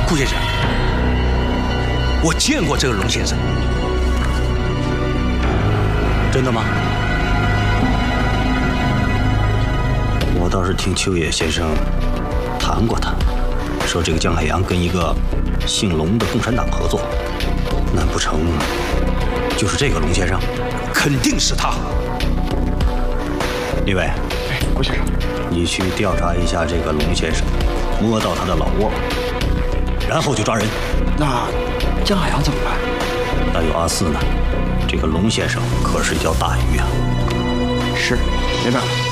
顾先生，我见过这个龙先生。 真的吗？我倒是听秋野先生谈过他，说这个江海洋跟一个姓龙的共产党合作，难不成就是这个龙先生？ 肯定是他。 李伟， 哎，顾先生， 你去调查一下这个龙先生，摸到他的老窝，然后就抓人。 那江海洋怎么办？ 那有阿四呢，这个龙先生可是一条大鱼啊。 是，没办法。